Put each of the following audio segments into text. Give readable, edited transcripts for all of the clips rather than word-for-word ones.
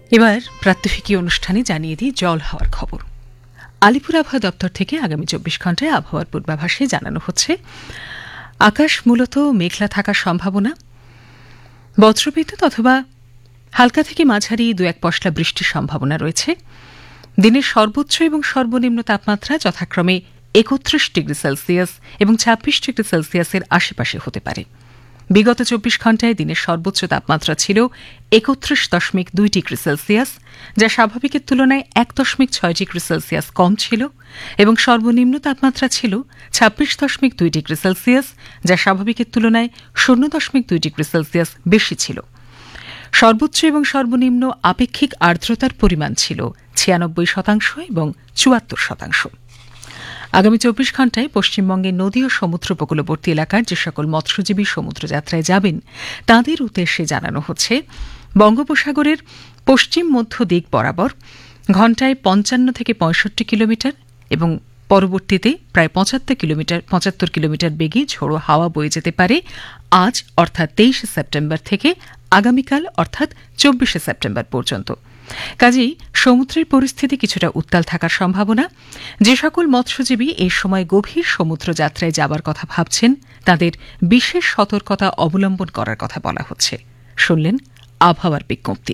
এবার প্রাত্যহিকী অনুষ্ঠানে জানিয়ে দিই জল হওয়ার খবর। আলিপুর আবহাওয়া দপ্তর থেকে আগামী 24 ঘণ্টায় আবহাওয়ার পূর্বাভাসে জানানো হচ্ছে আকাশ মূলত মেঘলা থাকার সম্ভাবনা, বজ্রবিদ্যুৎ অথবা হালকা থেকে মাঝারি 2-1 পশলা বৃষ্টির সম্ভাবনা রয়েছে। দিনের সর্বোচ্চ এবং সর্বনিম্ন তাপমাত্রা যথাক্রমে 31 ডিগ্রি সেলসিয়াস এবং 26 ডিগ্রি সেলসিয়াসের আশেপাশে হতে পারে। বিগত 24 ঘণ্টায় দিনের সর্বোচ্চ তাপমাত্রা ছিল 31.2 ডিগ্রি সেলসিয়াস, যা স্বাভাবিকের তুলনায় 1.6 ডিগ্রি সেলসিয়াস কম ছিল, এবং সর্বনিম্ন তাপমাত্রা ছিল 26.2 ডিগ্রি সেলসিয়াস, যা স্বাভাবিকের তুলনায় 0.2 ডিগ্রি সেলসিয়াস বেশি ছিল। সর্বোচ্চ এবং সর্বনিম্ন আপেক্ষিক আর্দ্রতার পরিমাণ ছিল 96% এবং 74%। আগামী 24 ঘণ্টায় পশ্চিমবঙ্গের নদী ও সমুদ্র উপকূলবর্তী এলাকার যে সকল মৎস্যজীবী সমুদ্রযাত্রায় যাবেন তাঁদের উদ্দেশ্যে জানানো হচ্ছে বঙ্গোপসাগরের পশ্চিম মধ্য দিক বরাবর ঘণ্টায় 55 থেকে 65 কিলোমিটার এবং পরবর্তীতে প্রায় 75 কিলোমিটার বেগে ঝোড়ো হাওয়া বয়ে যেতে পারে আজ অর্থাৎ 23 সেপ্টেম্বর থেকে আগামীকাল অর্থাৎ 24 সেপ্টেম্বর পর্যন্ত। কাজেই সমুদ্রের পরিস্থিতি কিছুটা উত্তাল থাকার সম্ভাবনা। যে সকল মৎস্যজীবী এই সময় গভীর সমুদ্র যাত্রায় যাবার কথা ভাবছেন তাদের বিশেষ সতর্কতা অবলম্বন করার কথা বলা হচ্ছে। শুনলেন আবহাওয়ার বিজ্ঞপ্তি।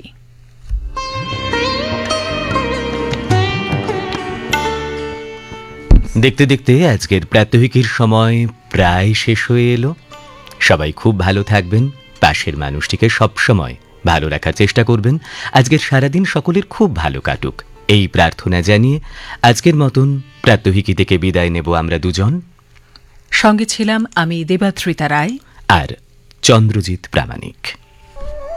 দেখতে দেখতে আজকের প্রাত্যহিকের সময় প্রায় শেষ হয়ে এলো। সবাই খুব ভালো থাকবেন, পাশের মানুষটিকে সবসময় ভালো রাখার চেষ্টা করবেন। আজকের সারাদিন সকলের খুব ভালো কাটুক এই প্রার্থনা জানিয়ে আজকের মতন প্রাত্যহিকী থেকে বিদায় নেব আমরা দুজন। সঙ্গে ছিলাম আমি দেবাত্রিতা রায় আর চন্দ্রজিৎ প্রামাণিক।